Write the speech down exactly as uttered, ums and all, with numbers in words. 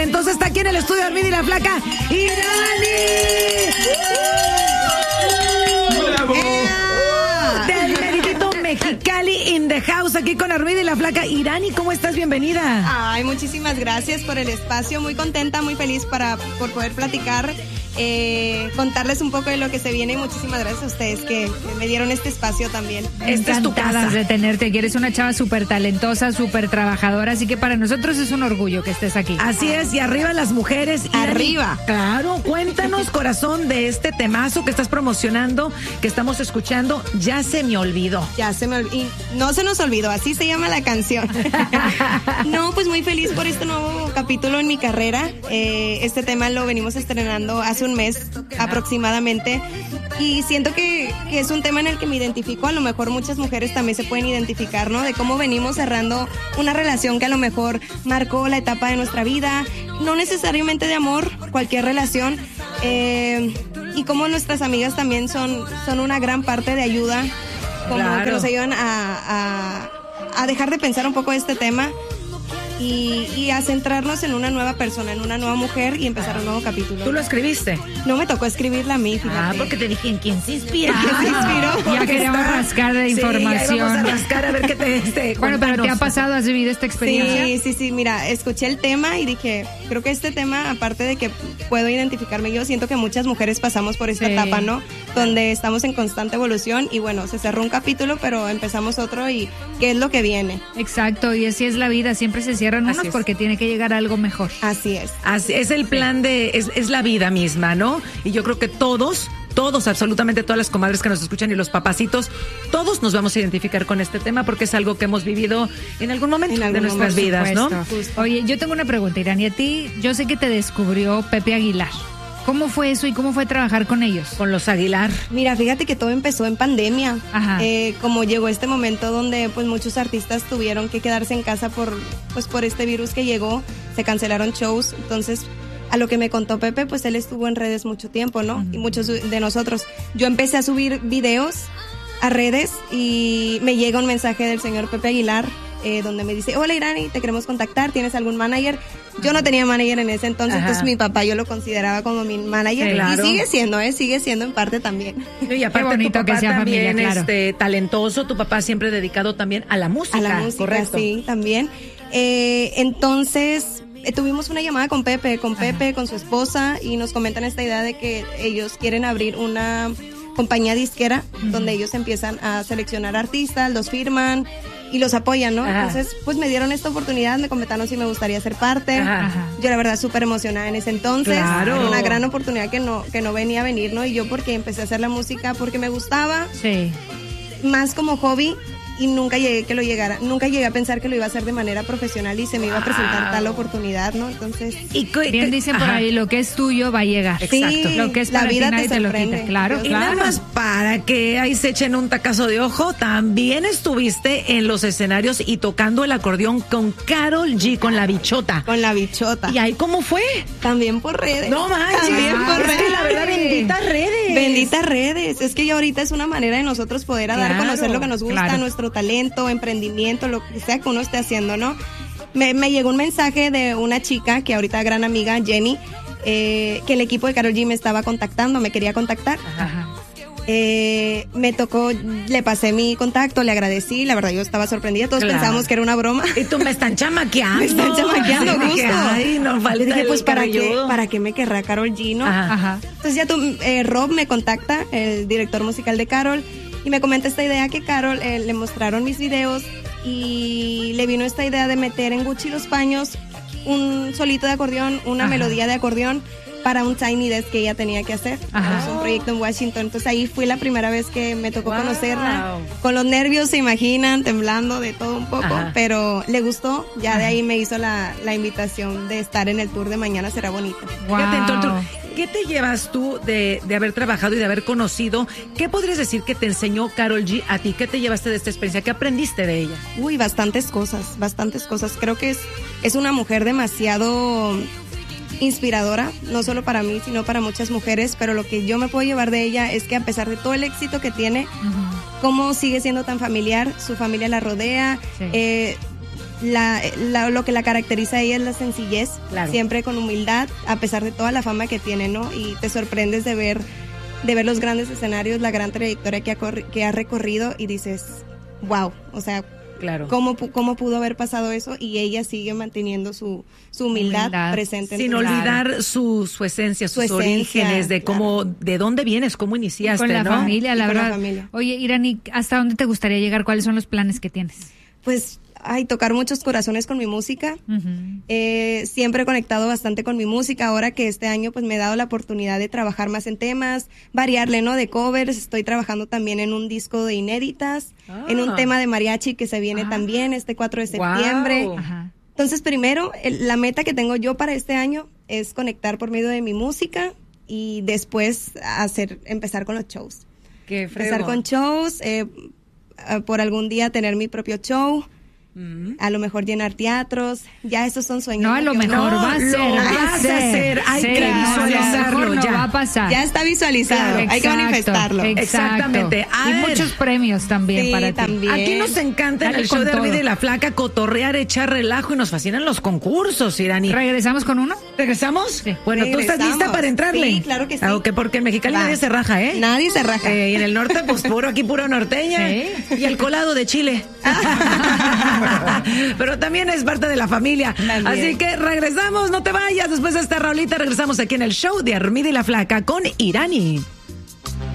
Entonces está aquí en el estudio Armida y la Flaca, Irani. ¡Bravo! Del meritito Mexicali in the house, aquí con Armida y la Flaca. Irani, ¿cómo estás? Bienvenida. Ay, muchísimas gracias por el espacio. Muy contenta, muy feliz para, por poder platicar. Eh, contarles un poco de lo que se viene y muchísimas gracias a ustedes que, que me dieron este espacio también. Esta es tu casa. De tenerte, que eres una chava súper talentosa, súper trabajadora, así que para nosotros es un orgullo que estés aquí. Así es, y arriba las mujeres. Arriba. Irani, claro, cuéntanos, corazón, de este temazo que estás promocionando, que estamos escuchando. Ya se me olvidó. Ya se me olvidó. No se nos olvidó, así se llama la canción. No, pues muy feliz por este nuevo capítulo en mi carrera. Eh, este tema lo venimos estrenando hace un mes aproximadamente y siento que, que es un tema en el que me identifico. A lo mejor muchas mujeres también se pueden identificar, ¿no? De cómo venimos cerrando una relación que a lo mejor marcó la etapa de nuestra vida, no necesariamente de amor, cualquier relación, eh, y cómo nuestras amigas también son, son una gran parte de ayuda, como claro, que nos ayudan a, a, a dejar de pensar un poco de este tema. Y, y a centrarnos en una nueva persona, en una nueva mujer y empezar un nuevo capítulo. ¿Tú lo escribiste? No me tocó escribirla a mí, fíjate. Ah, porque te dije, ¿en quién se inspira? ¿Quién se inspiró? Ya queríamos está... rascar de información. Sí, vamos a rascar a ver qué te... Este, bueno, pero ¿te ha pasado? ¿Has vivido esta experiencia? Sí, sí, sí, mira, escuché el tema y dije, creo que este tema, aparte de que puedo identificarme yo, siento que muchas mujeres pasamos por esta sí. etapa, ¿no? Donde estamos en constante evolución y bueno, se cerró un capítulo, pero empezamos otro y ¿qué es lo que viene? Exacto, y así es la vida, siempre se cierran unos porque tiene que llegar a algo mejor. Así es. Así es el plan de, es, es la vida misma, ¿no? Y yo creo que todos, todos, absolutamente todas las comadres que nos escuchan y los papacitos, todos nos vamos a identificar con este tema porque es algo que hemos vivido en algún momento en algún de nuestras momento, vidas, ¿no? Justo. Oye, yo tengo una pregunta, Irani, a ti, yo sé que te descubrió Pepe Aguilar. ¿Cómo fue eso y cómo fue trabajar con ellos? Con los Aguilar. Mira, fíjate que todo empezó en pandemia. Ajá. Eh, como llegó este momento donde pues muchos artistas tuvieron que quedarse en casa por pues por este virus que llegó, se cancelaron shows. Entonces, a lo que me contó Pepe, pues él estuvo en redes mucho tiempo, ¿no? Uh-huh. Y muchos de nosotros. Yo empecé a subir videos a redes y me llega un mensaje del señor Pepe Aguilar, eh, donde me dice, hola Irani, te queremos contactar, ¿tienes algún manager? Yo no tenía manager en ese entonces, Ajá. entonces mi papá yo lo consideraba como mi manager, sí, claro. y sigue siendo, ¿eh? Sigue siendo en parte también. Y aparte Qué bonito tu papá que sea también familia, claro. este, talentoso, tu papá siempre dedicado también a la música. A la música, correcto. Sí, también. Eh, entonces, eh, tuvimos una llamada con Pepe, con Pepe, Ajá. con su esposa, y nos comentan esta idea de que ellos quieren abrir una compañía disquera, uh-huh. donde ellos empiezan a seleccionar artistas, los firman y los apoyan, ¿no? Ajá. Entonces, pues me dieron esta oportunidad, me comentaron si me gustaría ser parte. Ajá. Yo la verdad súper emocionada en ese entonces. Claro. Era una gran oportunidad que no, que no venía a venir, ¿no? Y yo porque empecé a hacer la música porque me gustaba. Sí. Más como hobby. Y nunca llegué que lo llegara, nunca llegué a pensar que lo iba a hacer de manera profesional y se me iba a presentar tal oportunidad, ¿no? Entonces, y bien dicen por ahí, lo que es tuyo va a llegar. Exacto. Sí, lo que es para la vida ti nadie te, te lo quita. Claro, y claro. nada más para que ahí se echen un tacazo de ojo, también estuviste en los escenarios y tocando el acordeón con Karol G, con La Bichota. Con La Bichota. ¿Y ahí cómo fue? También por redes. No manches. También ah, por es redes. Que la verdad, benditas redes. Benditas redes. Es que ya ahorita es una manera de nosotros poder claro, dar a conocer lo que nos gusta, claro. nuestro talento, emprendimiento, lo que sea que uno esté haciendo, ¿no? Me, me llegó un mensaje de una chica que ahorita gran amiga, Jenny, eh, que el equipo de Karol G me estaba contactando, me quería contactar. Ajá. Eh, me tocó, le pasé mi contacto, le agradecí, la verdad yo estaba sorprendida, todos claro. pensábamos que era una broma. Y tú me están chamaqueando. Me están chamaqueando, gusto. Que, ay, no falta dije, pues para qué, para qué me querrá Karol G, ¿no? Ajá. Ajá. Entonces ya tú, eh, Rob me contacta, el director musical de Karol, y me comenta esta idea que Karol, eh, le mostraron mis videos y le vino esta idea de meter en Gucci los paños un solito de acordeón, una Ajá. melodía de acordeón para un Tiny Desk que ella tenía que hacer. Es un proyecto en Washington. Entonces ahí fue la primera vez que me tocó wow. conocerla. Con los nervios, se imaginan, temblando de todo un poco, Ajá. pero le gustó. Ya Ajá. de ahí me hizo la, la invitación de estar en el tour de Mañana Será Bonita. Wow. ¿Qué te llevas tú de, de haber trabajado y de haber conocido? ¿Qué podrías decir que te enseñó Karol G a ti? ¿Qué te llevaste de esta experiencia? ¿Qué aprendiste de ella? Uy, bastantes cosas, bastantes cosas. Creo que es, es una mujer demasiado inspiradora, no solo para mí, sino para muchas mujeres, pero lo que yo me puedo llevar de ella es que a pesar de todo el éxito que tiene, uh-huh. cómo sigue siendo tan familiar, su familia la rodea, sí. eh, la, la, lo que la caracteriza a ella es la sencillez, claro. Siempre con humildad, a pesar de toda la fama que tiene, ¿no? Y te sorprendes de ver, de ver los grandes escenarios, la gran trayectoria que ha, que ha recorrido y dices, wow, o sea, claro. ¿Cómo, ¿Cómo pudo haber pasado eso? Y ella sigue manteniendo su, su humildad, humildad presente. Sin olvidar claro. su, su esencia, sus su esencia, orígenes, de cómo, claro. de dónde vienes, cómo iniciaste, con la ¿no? familia, la y verdad. La familia. Oye, Irani, ¿hasta dónde te gustaría llegar? ¿Cuáles son los planes que tienes? Pues, ay, tocar muchos corazones con mi música. Uh-huh. Eh, siempre he conectado bastante con mi música. Ahora que este año pues me he dado la oportunidad de trabajar más en temas, variarle, ¿no? De covers. Estoy trabajando también en un disco de inéditas, ah. en un tema de mariachi que se viene ah. también este cuatro de septiembre. Wow. Ajá. Entonces, primero, el, la meta que tengo yo para este año es conectar por medio de mi música y después hacer, empezar con los shows. Qué fregón. Empezar con shows, eh, por algún día tener mi propio show. Mm. A lo mejor llenar teatros, ya esos son sueños. No, a lo mejor no, va a ser, lo va vas a hacer, hay sí, que visualizarlo, no, ya va a pasar. Ya está visualizado, claro, hay exacto, que manifestarlo. Exacto. Exactamente. A y ver. muchos premios también sí, para ti. También. Aquí nos encanta en el show de Armida y la Flaca cotorrear, echar relajo y nos fascinan los concursos, Irani. ¿Regresamos con uno? ¿Regresamos? Sí. Bueno, Regresamos. ¿tú estás lista para entrarle? Sí, claro que sí. Aunque porque en Mexicali va. Nadie se raja, ¿eh? Nadie se raja. Eh, y en el norte, pues puro, aquí puro norteña. ¿Sí? Y el colado de Chile. Pero también es parte de la familia. También. Así que regresamos, no te vayas. Después de esta rolita regresamos aquí en el show de Armida y la Flaca con Irani.